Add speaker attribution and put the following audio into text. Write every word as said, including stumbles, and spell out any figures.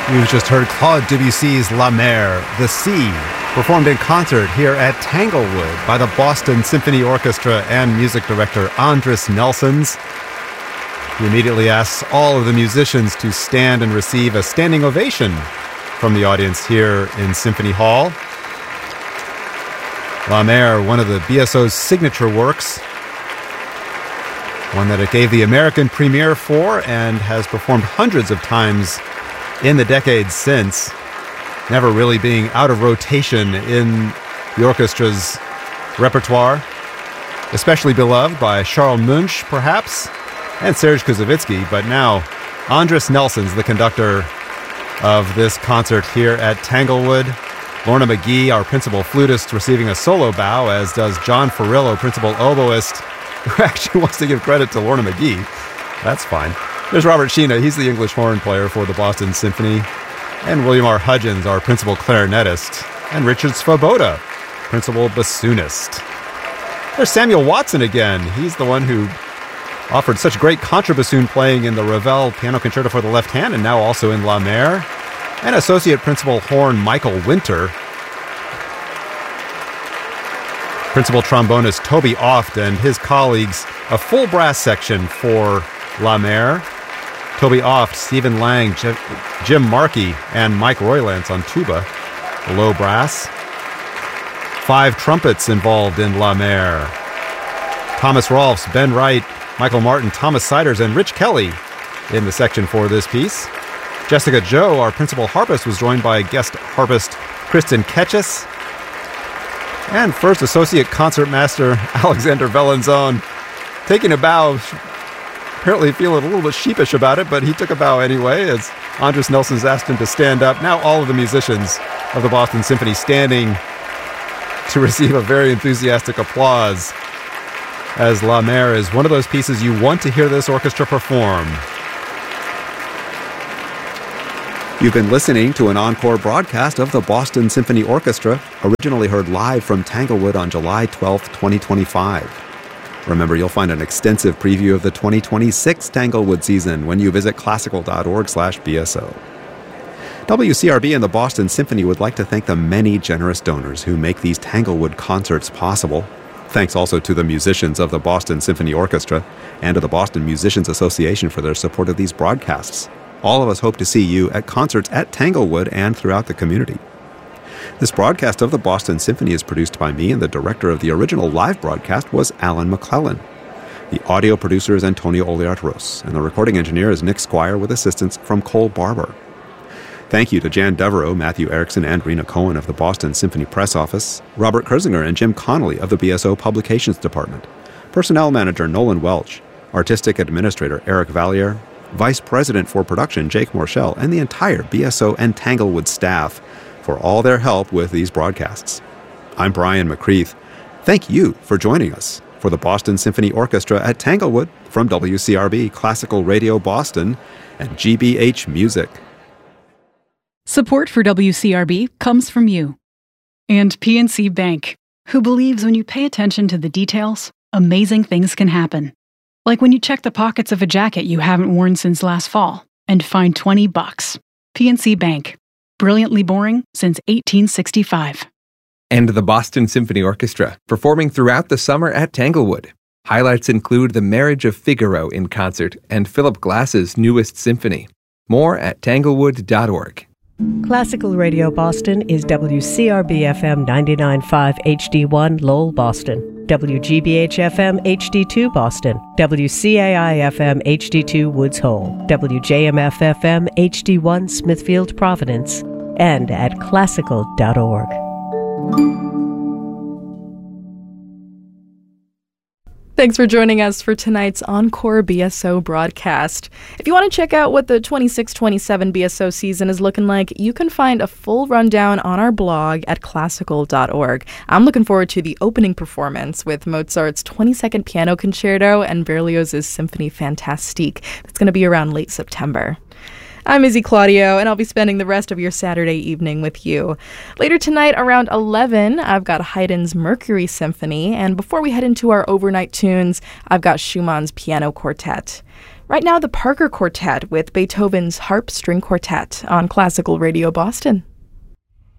Speaker 1: You've just heard Claude Debussy's La Mer, The Sea, performed in concert here at Tanglewood by the Boston Symphony Orchestra and music director Andris Nelsons. He immediately asks all of the musicians to stand and receive a standing ovation from the audience here in Symphony Hall. La Mer, one of the B S O's signature works, one that it gave the American premiere for and has performed hundreds of times in the decades since, never really being out of rotation in the orchestra's repertoire. Especially beloved by Charles Munch, perhaps, and Serge Koussevitzky, but now Andris Nelsons, the conductor of this concert here at Tanglewood. Lorna McGee, our principal flutist, receiving a solo bow, as does John Farillo, principal oboist, who actually wants to give credit to Lorna McGee. That's fine. There's Robert Sheena, he's the English horn player for the Boston Symphony, and William R. Hudgens, our principal clarinetist, and Richard Svoboda, principal bassoonist. There's Samuel Watson again. He's the one who offered such great contrabassoon playing in the Ravel Piano Concerto for the Left Hand, and now also in La Mer. And associate principal horn Michael Winter. Principal trombonist Toby Oft and his colleagues, a full brass section for La Mer. Toby Oft, Stephen Lang, J- Jim Markey, and Mike Roylance on tuba, low brass. Five trumpets involved in La Mer. Thomas Rolfs, Ben Wright, Michael Martin, Thomas Siders, and Rich Kelly in the section for this piece. Jessica Joe, our principal harpist, was joined by guest harpist Kristen Ketchis. And first associate concertmaster Alexander Vellenzone, taking a bow, apparently feeling a little bit sheepish about it, but he took a bow anyway as Andris Nelsons asked him to stand up. Now all of the musicians of the Boston Symphony standing to receive a very enthusiastic applause, as La Mer is one of those pieces you want to hear this orchestra perform. You've been listening to an encore broadcast of the Boston Symphony Orchestra, originally heard live from Tanglewood on July twelfth, twenty twenty-five. Remember, you'll find an extensive preview of the twenty twenty-six Tanglewood season when you visit classical.org slash BSO. W C R B and the Boston Symphony would like to thank the many generous donors who make these Tanglewood concerts possible. Thanks also to the musicians of the Boston Symphony Orchestra and to the Boston Musicians Association for their support of these broadcasts. All of us hope to see you at concerts at Tanglewood and throughout the community. This broadcast of the Boston Symphony is produced by me, and the director of the original live broadcast was Alan McClellan. The audio producer is Antonio Oliart-Ros, and the recording engineer is Nick Squire with assistance from Cole Barber. Thank you to Jan Devereaux, Matthew Erickson, and Rena Cohen of the Boston Symphony Press Office, Robert Kersinger and Jim Connolly of the B S O Publications Department, Personnel Manager Nolan Welch, Artistic Administrator Eric Valliere, Vice President for Production Jake Morshell, and the entire B S O and Tanglewood staff for all their help with these broadcasts. I'm Brian McCreath. Thank you for joining us for the Boston Symphony Orchestra at Tanglewood from W C R B Classical Radio Boston and G B H Music.
Speaker 2: Support for W C R B comes from you and P N C Bank, who believes when you pay attention to the details, amazing things can happen. Like when you check the pockets of a jacket you haven't worn since last fall and find twenty bucks. P N C Bank. Brilliantly boring since eighteen sixty-five.
Speaker 3: And the Boston Symphony Orchestra, performing throughout the summer at Tanglewood. Highlights include The Marriage of Figaro in concert and Philip Glass's newest symphony. More at tanglewood dot org.
Speaker 4: Classical Radio Boston is W C R B F M ninety-nine point five H D one Lowell, Boston, W G B H F M H D two Boston, W C A I F M H D two Woods Hole, W J M F F M H D one Smithfield, Providence, and at classical dot org.
Speaker 5: Thanks for joining us for tonight's Encore B S O broadcast. If you want to check out what the twenty-six twenty-seven B S O season is looking like, you can find a full rundown on our blog at classical dot org. I'm looking forward to the opening performance with Mozart's twenty-second Piano Concerto and Berlioz's Symphonie Fantastique. That's going to be around late September. I'm Izzy Claudio, and I'll be spending the rest of your Saturday evening with you. Later tonight, around eleven, I've got Haydn's Mercury Symphony, and before we head into our overnight tunes, I've got Schumann's Piano Quartet. Right now, the Parker Quartet with Beethoven's Harp String Quartet on Classical Radio Boston.